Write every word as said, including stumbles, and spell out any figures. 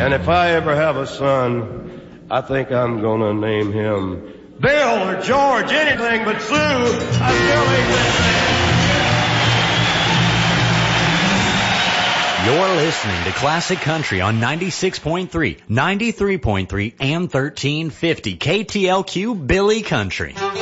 And if I ever have a son, I think I'm gonna name him Bill or George, anything but Sue. I still ain't that. You're listening to Classic Country on ninety-six point three, ninety-three point three, and thirteen fifty K T L Q Billy Country.